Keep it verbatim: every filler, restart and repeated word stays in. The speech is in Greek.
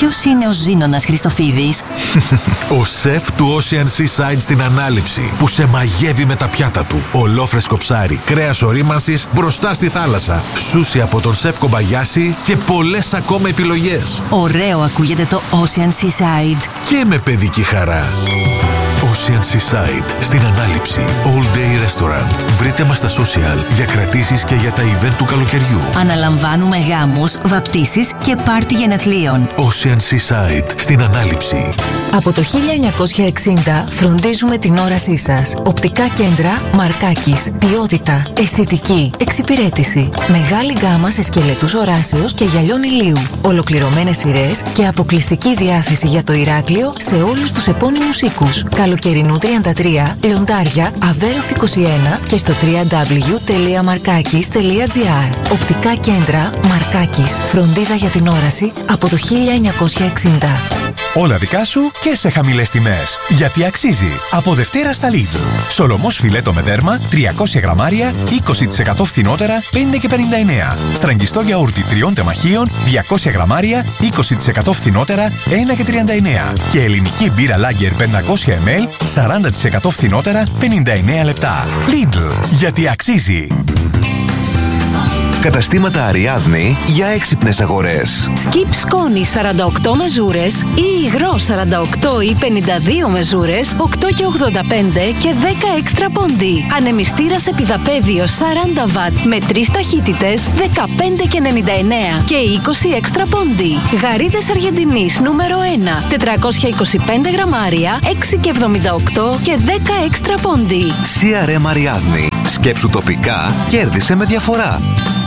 Ποιος είναι ο Ζήνωνας Χριστοφίδης? Ο σεφ του Ocean Seaside στην Ανάληψη, που σε μαγεύει με τα πιάτα του. Ολόφρεσκο ψάρι, κρέας ορίμανσης μπροστά στη θάλασσα, σούσι από τον σεφ Κομπαγιάση και πολλές ακόμα επιλογές. Ωραίο ακούγεται το Ocean Seaside. Και με παιδική χαρά. Ocean Seaside στην Ανάληψη. All Day Restaurant. Βρείτε μας στα social για κρατήσεις και για τα event του καλοκαιριού. Αναλαμβάνουμε γάμους, βαπτίσεις και πάρτι γενεθλίων. Ocean Seaside στην Ανάληψη. Από το χίλια εννιακόσια εξήντα φροντίζουμε την όρασή σας. Οπτικά κέντρα Μαρκάκης. Ποιότητα, αισθητική, εξυπηρέτηση. Μεγάλη γκάμα σε σκελετούς οράσεως και γυαλιών ηλίου. Ολοκληρωμένες σειρές και αποκλειστική διάθεση για το Ηράκλειο σε όλους τους επώνυμους οίκους. Καλοκαιρινού τριάντα τρία, Λιοντάρια, Αβέροφ είκοσι ένα και στο double-u double-u double-u τελεία μαρκάκης τελεία τζι άρ. Οπτικά κέντρα Μαρκάκης. Φροντίδα για την όραση από το χίλια εννιακόσια εξήντα. Όλα δικά σου και σε χαμηλές τιμές. Γιατί αξίζει. Από Δευτέρα στα Lidl. Σολομός φιλέτο με δέρμα, τριακόσια γραμμάρια, είκοσι τοις εκατό φθηνότερα, πέντε και πενήντα εννέα. Στραγγιστό γιαούρτι τριών τεμαχίων, διακόσια γραμμάρια, είκοσι τοις εκατό φθηνότερα, ένα και τριάντα εννέα. Και ελληνική μπύρα Lager πεντακόσια μιλιλίτρα, σαράντα τοις εκατό φθηνότερα, πενήντα εννέα λεπτά. Lidl. Γιατί αξίζει. Καταστήματα Αριάδνη για έξυπνες αγορές. Σκιπ σκόνη σαράντα οκτώ μεζούρες ή υγρό σαράντα οκτώ ή πενήντα δύο μεζούρες, οκτώ και ογδόντα πέντε και δέκα έξτρα πόντι. Ανεμιστήρας επιδαπέδιο σαράντα βατ με τρεις ταχύτητες, δεκαπέντε και ενενήντα εννέα και είκοσι έξτρα πόντι. Γαρίδες Αργεντινής νούμερο ένα, τετρακόσια είκοσι πέντε γραμμάρια, έξι και εβδομήντα οκτώ και δέκα έξτρα πόντι. σι αρ εμ Αριάδνη. Σκέψου τοπικά, κέρδισε με διαφορά.